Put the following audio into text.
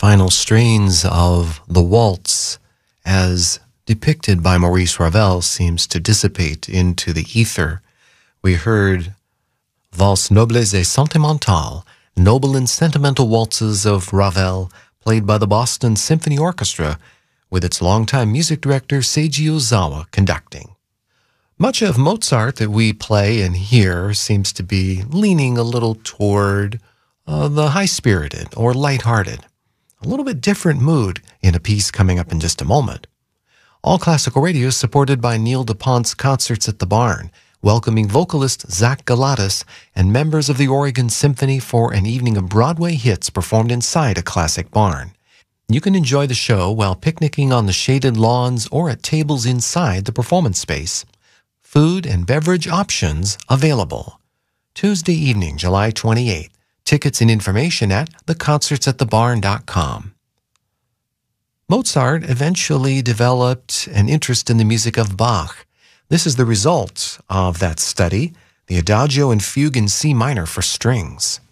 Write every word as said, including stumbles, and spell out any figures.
final strains of the waltz, as depicted by Maurice Ravel, seems to dissipate into the ether. We heard Valse Nobles et Sentimentales, noble and sentimental waltzes of Ravel, played by the Boston Symphony Orchestra, with its longtime music director Seiji Ozawa conducting. Much of Mozart that we play and hear seems to be leaning a little toward uh, the high-spirited or light-hearted. A little bit different mood in a piece coming up in just a moment. All Classical Radio is supported by Neil DuPont's Concerts at the Barn, welcoming vocalist Zach Galatas and members of the Oregon Symphony for an evening of Broadway hits performed inside a classic barn. You can enjoy the show while picnicking on the shaded lawns or at tables inside the performance space. Food and beverage options available. Tuesday evening, July twenty-eighth. Tickets and information at the concerts at the barn dot com. Mozart eventually developed an interest in the music of Bach. This is the result of that study, the Adagio and Fugue in C minor for strings.